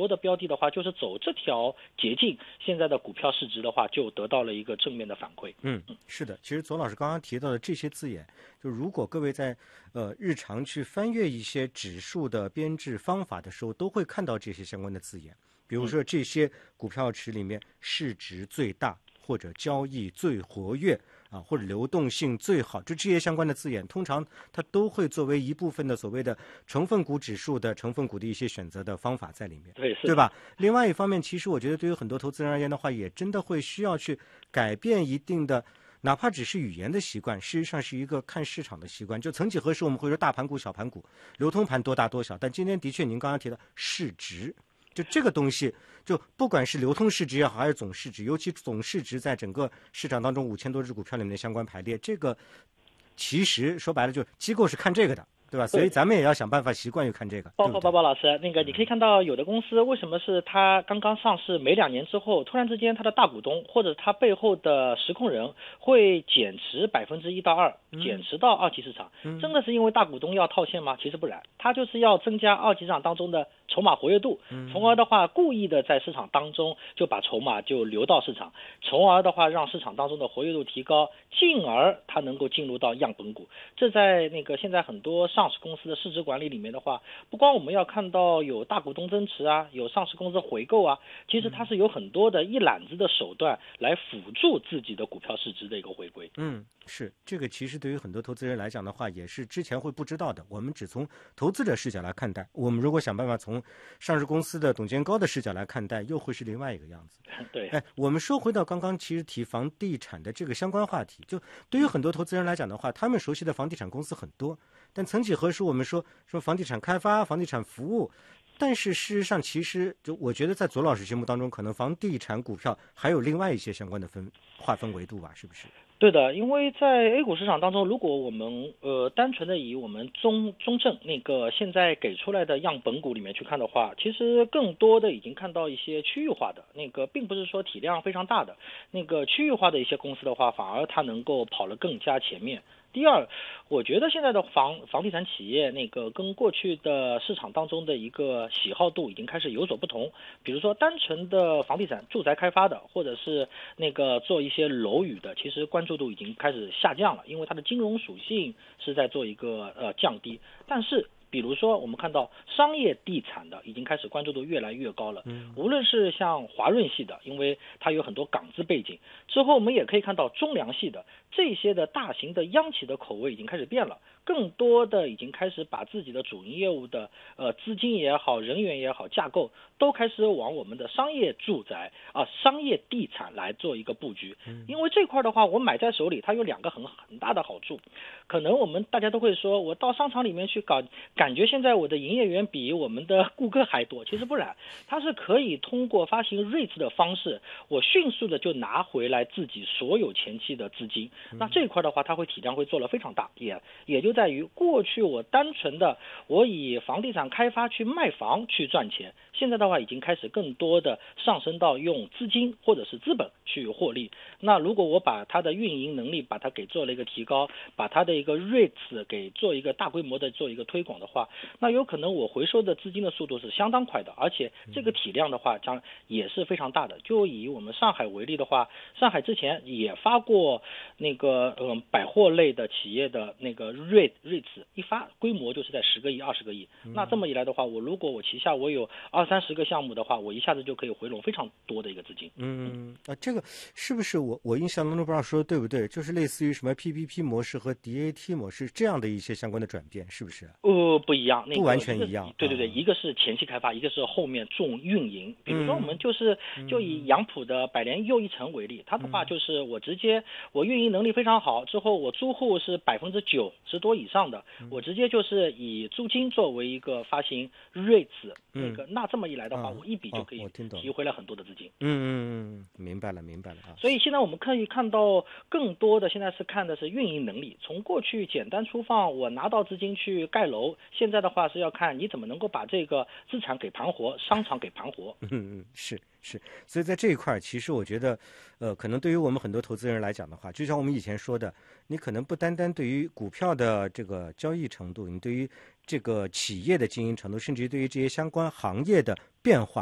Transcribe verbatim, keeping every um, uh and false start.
多的标的的话，就是走这条捷径，现在的股票市值的话就得到了一个正面的反馈。 嗯，是的，其实左老师刚刚提到的这些字眼，就如果各位在呃日常去翻阅一些指数的编制方法的时候，都会看到这些相关的字眼，比如说这些股票池里面市值最大，或者交易最活跃啊，或者流动性最好，就这些相关的字眼，通常它都会作为一部分的所谓的成分股指数的成分股的一些选择的方法在里面， 对， 对吧？另外一方面，其实我觉得对于很多投资人而言的话，也真的会需要去改变一定的，哪怕只是语言的习惯，事实上是一个看市场的习惯。就曾几何时，我们会说大盘股、小盘股，流通盘多大多小，但今天的确您刚刚提到市值。就这个东西，就不管是流通市值也好，还是总市值，尤其总市值在整个市场当中五千多只股票里面的相关排列，这个其实说白了，就机构是看这个的，对吧？所以咱们也要想办法习惯于看这个。 包括包包老师，那个你可以看到有的公司为什么是它刚刚上市没两年之后，突然之间它的大股东或者它背后的实控人会减持百分之一到二，减持到二级市场， 嗯、 真的是因为大股东要套现吗？其实不然，它就是要增加二级市场当中的筹码活跃度，从而的话故意的在市场当中就把筹码就流到市场，从而的话让市场当中的活跃度提高，进而它能够进入到样本股。这在那个现在很多上市公司的市值管理里面的话，不光我们要看到有大股东增持啊，有上市公司回购啊，其实它是有很多的一揽子的手段来辅助自己的股票市值的一个回归。 嗯，是这个，其实对于很多投资人来讲的话，也是之前会不知道的。我们只从投资者视角来看待，我们如果想办法从上市公司的董监高的视角来看待，又会是另外一个样子。 对， 哎，我们说回到刚刚其实提房地产的这个相关话题，就对于很多投资人来讲的话，他们熟悉的房地产公司很多，但曾几何时我们说说房地产开发、房地产服务，但是事实上其实就我觉得在左老师心目当中，可能房地产股票还有另外一些相关的分划分维度吧，是不是？ 对的，因为在 A 股市场当中，如果我们呃单纯的以我们中中证那个现在给出来的样本股里面去看的话，其实更多的已经看到一些区域化的那个，并不是说体量非常大的那个区域化的一些公司的话，反而它能够跑得更加前面。第二，我觉得现在的房房地产企业那个跟过去的市场当中的一个喜好度已经开始有所不同。比如说单纯的房地产住宅开发的，或者是那个做一些楼宇的，其实关注度已经开始下降了，因为它的金融属性是在做一个呃降低。但是比如说我们看到商业地产的已经开始关注度越来越高了，无论是像华润系的，因为它有很多港资背景，之后我们也可以看到中粮系的这些的大型的央企的口味已经开始变了，更多的已经开始把自己的主营业务的呃资金也好，人员也好，架构都开始往我们的商业住宅啊、呃、商业地产来做一个布局。因为这块的话我买在手里，它有两个很很大的好处。可能我们大家都会说，我到商场里面去搞，感觉现在我的营业员比我们的顾客还多，其实不然，它是可以通过发行 REITs 的方式，我迅速的就拿回来自己所有前期的资金。那这一块的话，它会体量会做得非常大，也也就在于过去我单纯的我以房地产开发去卖房去赚钱，现在的话已经开始更多的上升到用资金或者是资本去获利。那如果我把它的运营能力把它给做了一个提高，把它的一个 REITs 给做一个大规模的做一个推广的话，那有可能我回收的资金的速度是相当快的，而且这个体量的话将也是非常大的。就以我们上海为例的话，上海之前也发过那个嗯百货类的企业的那个 REIT REITs 一发规模就是在十个亿二十个亿，那这么一来的话，我如果我旗下我有二三十个项目的话，我一下子就可以回笼非常多的一个资金。 嗯啊，这个是不是我我印象当中不知道说对不对，就是类似于什么 P P P 模式和 D A T 模式这样的一些相关的转变，是不是？ 呃，不一样，那个、 不完全一样。 对对对、啊，一个是前期开发，一个是后面重运营。比如说我们就是、嗯、就以杨浦的百联又一城为例，它的话就是我直接我运营能力非常好，之后我租户是百分之九十多以上的，我直接就是以租金作为一个发行 REITs、嗯、那个，那这么一来的话， 嗯、 我一笔就可以提回来很多的资金。 嗯嗯嗯，明白了明白了啊。 所以现在我们可以看到更多的现在是看的是运营能力，从过去简单粗放，我拿到资金去盖楼，现在的话是要看你怎么能够把这个资产给盘活，商场给盘活。 嗯嗯，是是，所以在这一块，其实我觉得，呃，可能对于我们很多投资人来讲的话，就像我们以前说的，你可能不单单对于股票的这个交易程度，你对于这个企业的经营程度，甚至于对于这些相关行业的变化。